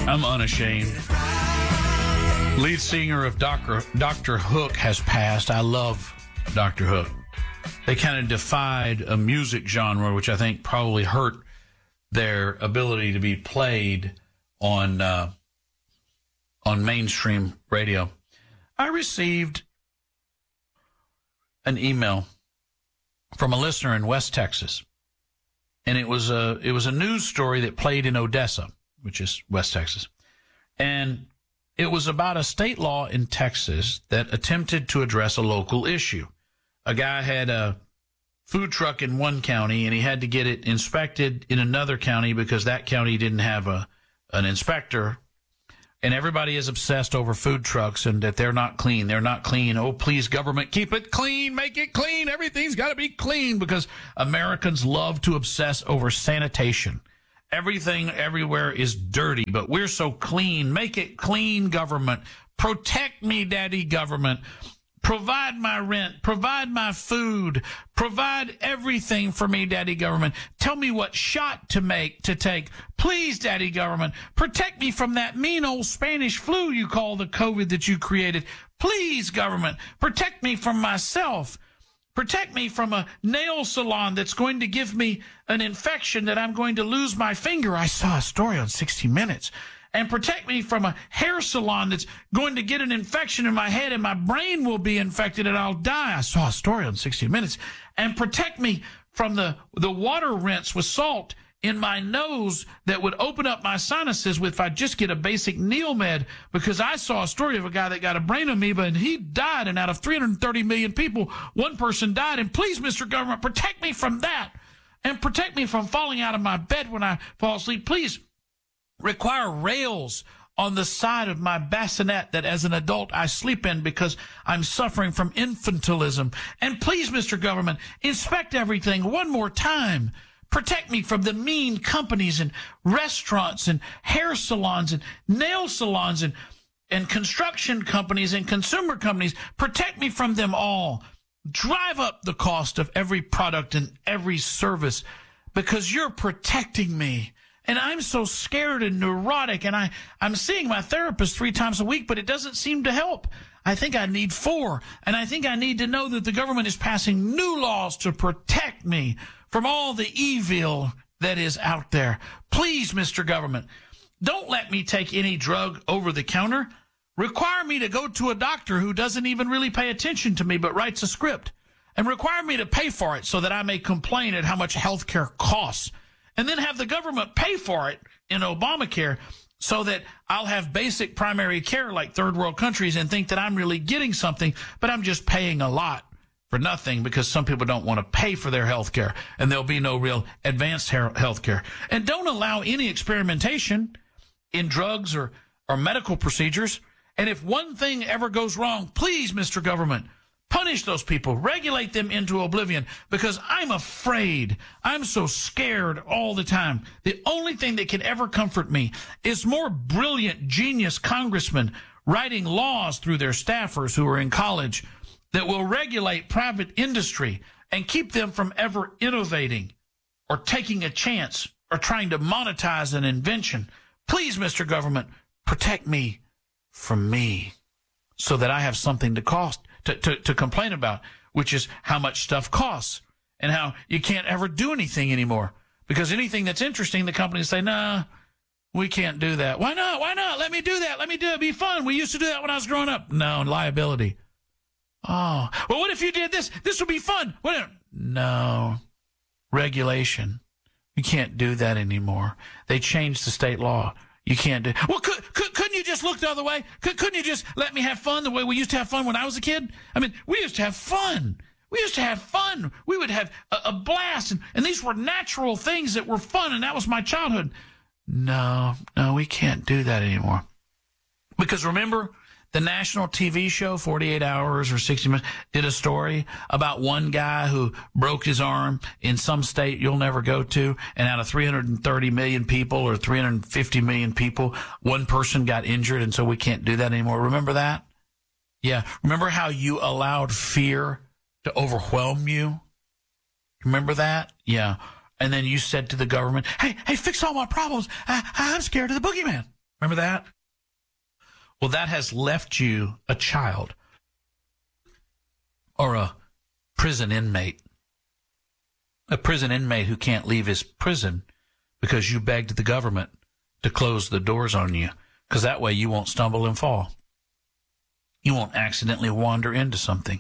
I'm unashamed. Lead singer of Dr. Hook has passed. I love Dr. Hook. They kind of defied a music genre, which I think probably hurt their ability to be played on mainstream radio. I received an email from a listener in West Texas, and it was a news story that played in Odessa, which is West Texas, and it was about a state law in Texas that attempted to address a local issue. A guy had a food truck in one county, and he had to get it inspected in another county because that county didn't have an inspector. And everybody is obsessed over food trucks and that they're not clean. They're not clean. Oh, please, government, keep it clean. Make it clean. Everything's got to be clean because Americans love to obsess over sanitation. Everything everywhere is dirty, but we're so clean. Make it clean, government. Protect me, daddy government. Provide my rent. Provide my food. Provide everything for me, daddy government. Tell me what shot to take. Please, daddy government. Protect me from that mean old Spanish flu you call the COVID that you created. Please, government. Protect me from myself. Protect me from a nail salon that's going to give me an infection that I'm going to lose my finger. I saw a story on 60 Minutes. And protect me from a hair salon that's going to get an infection in my head and my brain will be infected and I'll die. I saw a story on 60 Minutes. And protect me from the water rinse with salt in my nose that would open up my sinuses if I just get a basic Neomed, because I saw a story of a guy that got a brain amoeba and he died, and out of 330 million people, one person died. And please, Mr. Government, protect me from that and protect me from falling out of my bed when I fall asleep. Please require rails on the side of my bassinet that as an adult I sleep in because I'm suffering from infantilism. And please, Mr. Government, inspect everything one more time. Protect me from the mean companies and restaurants and hair salons and nail salons and construction companies and consumer companies. Protect me from them all. Drive up the cost of every product and every service because you're protecting me. And I'm so scared and neurotic, and I'm seeing my therapist 3 times a week, but it doesn't seem to help. I think I need 4, and I think I need to know that the government is passing new laws to protect me from all the evil that is out there. Please, Mr. Government, don't let me take any drug over the counter. Require me to go to a doctor who doesn't even really pay attention to me but writes a script, and require me to pay for it so that I may complain at how much health care costs, and then have the government pay for it in Obamacare so that I'll have basic primary care like third world countries and think that I'm really getting something, but I'm just paying a lot for nothing because some people don't want to pay for their health care, and there'll be no real advanced health care. And don't allow any experimentation in drugs or medical procedures. And if one thing ever goes wrong, please, Mr. Government, punish those people, regulate them into oblivion, because I'm afraid. I'm so scared all the time. The only thing that can ever comfort me is more brilliant, genius congressmen writing laws through their staffers who are in college that will regulate private industry and keep them from ever innovating or taking a chance or trying to monetize an invention. Please, Mr. Government, protect me from me so that I have something to complain about, which is how much stuff costs and how you can't ever do anything anymore. Because anything that's interesting, the companies say, nah, we can't do that. Why not? Why not? Let me do that. Let me do it. It'd be fun. We used to do that when I was growing up. No, liability. Oh, well, what if you did this? This would be fun. What? No, regulation. You can't do that anymore. They changed the state law. You can't do. Well, couldn't you just look the other way? Couldn't you just let me have fun the way we used to have fun when I was a kid? I mean, we used to have fun. We would have a blast, and these were natural things that were fun, and that was my childhood. No, we can't do that anymore. Because remember, the national TV show, 48 Hours or 60 Minutes, did a story about one guy who broke his arm in some state you'll never go to, and out of 330 million people or 350 million people, one person got injured, and so we can't do that anymore. Remember that? Yeah. Remember how you allowed fear to overwhelm you? Remember that? Yeah. And then you said to the government, hey, fix all my problems. I'm scared of the boogeyman. Remember that? Well, that has left you a child or a prison inmate. A prison inmate who can't leave his prison because you begged the government to close the doors on you, because that way you won't stumble and fall. You won't accidentally wander into something.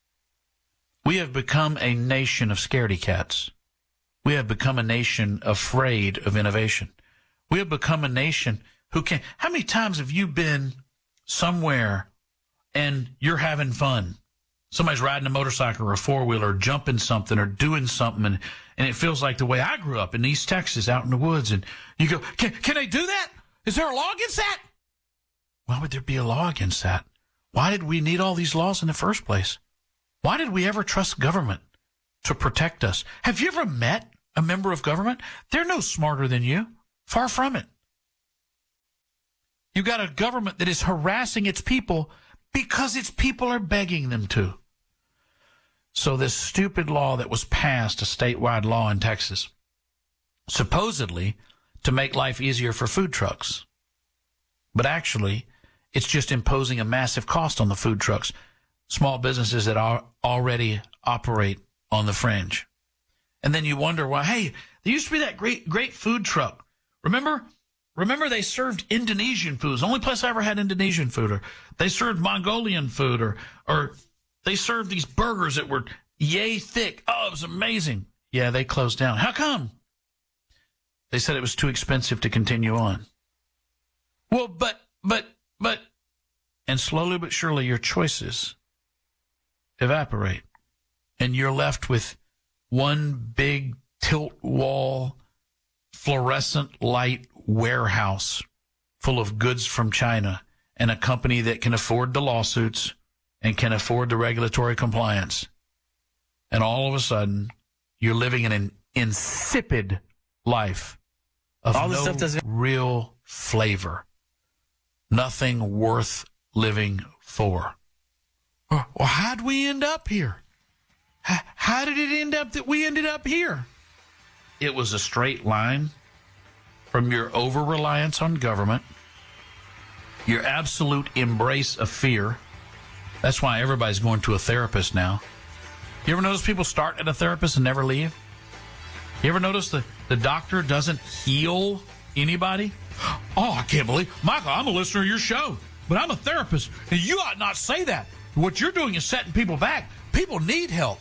We have become a nation of scaredy cats. We have become a nation afraid of innovation. We have become a nation who can... How many times have you been somewhere and you're having fun? Somebody's riding a motorcycle or a four-wheeler or jumping something or doing something, and it feels like the way I grew up in East Texas out in the woods, and you go, can they do that? Is there a law against that? Why would there be a law against that? Why did we need all these laws in the first place? Why did we ever trust government to protect us? Have you ever met a member of government? They're no smarter than you. Far from it. You got a government that is harassing its people because its people are begging them to. So this stupid law that was passed, a statewide law in Texas, supposedly to make life easier for food trucks. But actually, it's just imposing a massive cost on the food trucks, small businesses that already operate on the fringe. And then you wonder why, hey, there used to be that great food truck. Remember they served Indonesian food. It's the only place I ever had Indonesian food. Or they served Mongolian food. Or they served these burgers that were yay thick. Oh, it was amazing. Yeah, they closed down. How come? They said it was too expensive to continue on. Well, but, and slowly but surely your choices evaporate. And you're left with one big tilt wall, fluorescent light warehouse full of goods from China and a company that can afford the lawsuits and can afford the regulatory compliance. And all of a sudden, you're living in an insipid life of all no real flavor. Nothing worth living for. Well, how'd we end up here? How did it end up that we ended up here? It was a straight line from your over-reliance on government, your absolute embrace of fear. That's why everybody's going to a therapist now. You ever notice people start at a therapist and never leave? You ever notice the doctor doesn't heal anybody? Oh, I can't believe, Michael, I'm a listener of your show, but I'm a therapist, and you ought not say that. What you're doing is setting people back. People need help.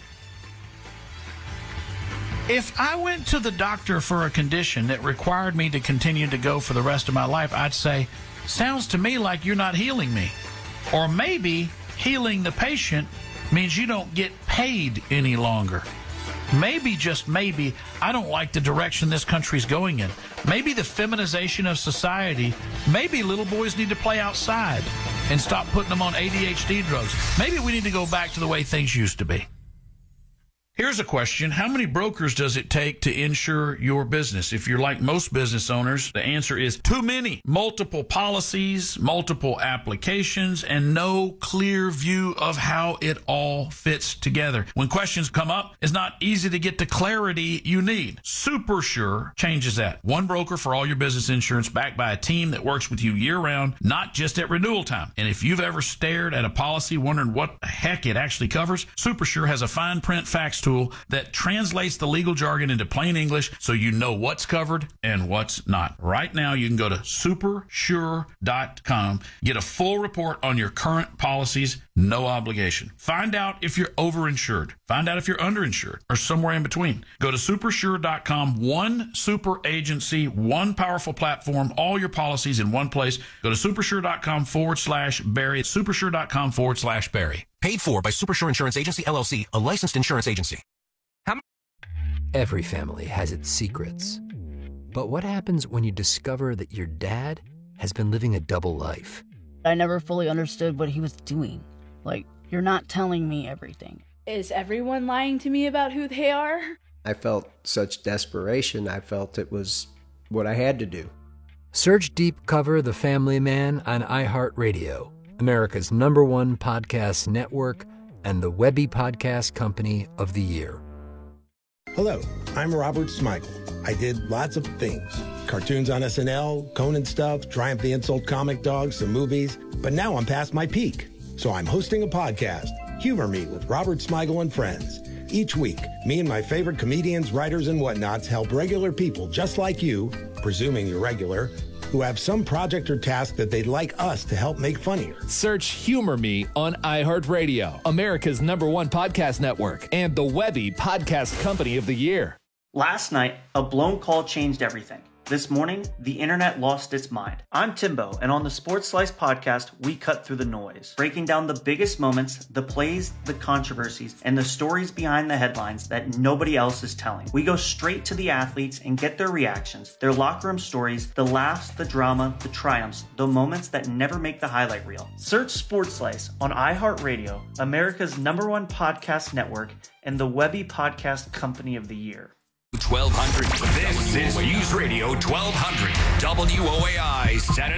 If I went to the doctor for a condition that required me to continue to go for the rest of my life, I'd say, sounds to me like you're not healing me. Or maybe healing the patient means you don't get paid any longer. Maybe, just maybe, I don't like the direction this country's going in. Maybe the feminization of society, maybe little boys need to play outside and stop putting them on ADHD drugs. Maybe we need to go back to the way things used to be. Here's a question. How many brokers does it take to insure your business? If you're like most business owners, the answer is too many. Multiple policies, multiple applications, and no clear view of how it all fits together. When questions come up, it's not easy to get the clarity you need. SuperSure changes that. One broker for all your business insurance, backed by a team that works with you year-round, not just at renewal time. And if you've ever stared at a policy wondering what the heck it actually covers, SuperSure has a fine print facts tool that translates the legal jargon into plain English so you know what's covered and what's not. Right now, you can go to supersure.com, get a full report on your current policies, no obligation. Find out if you're overinsured. Find out if you're underinsured or somewhere in between. Go to supersure.com, one super agency, one powerful platform, all your policies in one place. Go to supersure.com/Barry. Supersure.com/Barry. Paid for by Supersure Insurance Agency, LLC, a licensed insurance agency. Every family has its secrets. But what happens when you discover that your dad has been living a double life? I never fully understood what he was doing. Like, you're not telling me everything. Is everyone lying to me about who they are? I felt such desperation. I felt it was what I had to do. Search Deep Cover The Family Man on iHeartRadio, America's #1 podcast network, and the Webby Podcast Company of the Year. Hello, I'm Robert Smigel. I did lots of things. Cartoons on SNL, Conan stuff, Triumph the Insult Comic Dog, some movies. But now I'm past my peak. So I'm hosting a podcast, Humor Me with Robert Smigel and Friends. Each week, me and my favorite comedians, writers, and whatnots help regular people just like you, presuming you're regular, who have some project or task that they'd like us to help make funnier. Search Humor Me on iHeartRadio, America's #1 podcast network, and the Webby Podcast Company of the Year. Last night, a blown call changed everything. This morning, the internet lost its mind. I'm Timbo, and on the Sports Slice podcast, we cut through the noise, breaking down the biggest moments, the plays, the controversies, and the stories behind the headlines that nobody else is telling. We go straight to the athletes and get their reactions, their locker room stories, the laughs, the drama, the triumphs, the moments that never make the highlight reel. Search Sports Slice on iHeartRadio, America's #1 podcast network, and the Webby Podcast Company of the Year. 1200. This is News Radio 1200. WOAI Saturday.